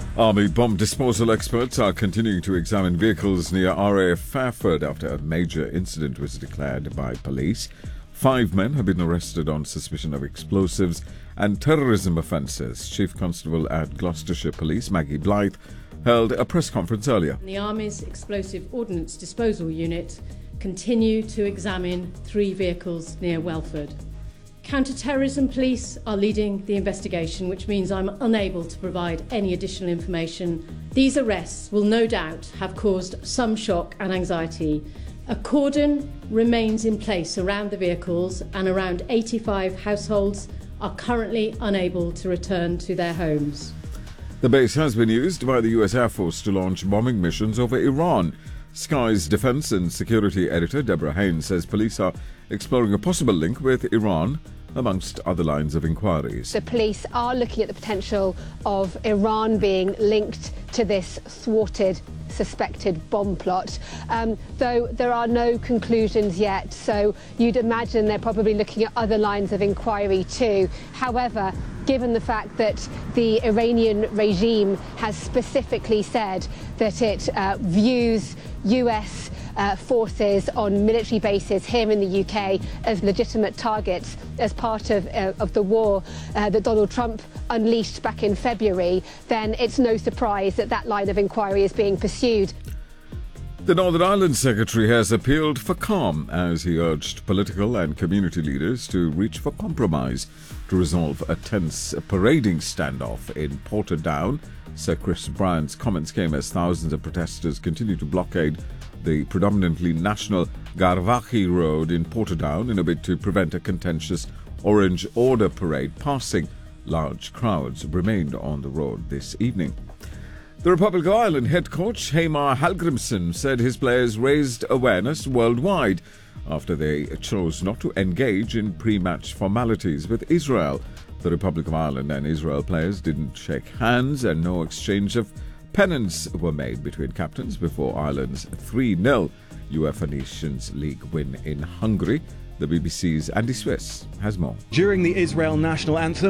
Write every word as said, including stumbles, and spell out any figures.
Army bomb disposal experts are continuing to examine vehicles near R A F Fairford after a major incident was declared by police. Five men have been arrested on suspicion of explosives and terrorism offences. Chief Constable at Gloucestershire Police, Maggie Blythe, held a press conference earlier. The Army's Explosive Ordnance Disposal Unit continue to examine three vehicles near Welford. Counter-terrorism police are leading the investigation, which means I'm unable to provide any additional information. These arrests will no doubt have caused some shock and anxiety. A cordon remains in place around the vehicles, and around eighty-five households are currently unable to return to their homes. The base has been used by the U S Air Force to launch bombing missions over Iran. Sky's Defence and Security Editor Deborah Haynes says police are exploring a possible link with Iran, amongst other lines of inquiries. The police are looking at the potential of Iran being linked to this thwarted, suspected bomb plot, um, though there are no conclusions yet, so you'd imagine they're probably looking at other lines of inquiry too. However, given the fact that the Iranian regime has specifically said that it uh, views U S uh, forces on military bases here in the U K as legitimate targets as part of, uh, of the war uh, that Donald Trump unleashed back in February, then it's no surprise that that line of inquiry is being pursued. The Northern Ireland Secretary has appealed for calm as he urged political and community leaders to reach for compromise to resolve a tense parading standoff in Portadown. Sir Chris Bryant's comments came as thousands of protesters continue to blockade the predominantly national Garvaghy Road in Portadown in a bid to prevent a contentious Orange Order parade passing. Large crowds remained on the road this evening. The Republic of Ireland head coach Heimar Hallgrímsson said his players raised awareness worldwide after they chose not to engage in pre-match formalities with Israel. The Republic of Ireland and Israel players didn't shake hands, and no exchange of pennants were made between captains before Ireland's three nil UEFA Nations League win in Hungary. The B B C's Andy Swiss has more. During the Israel national anthem,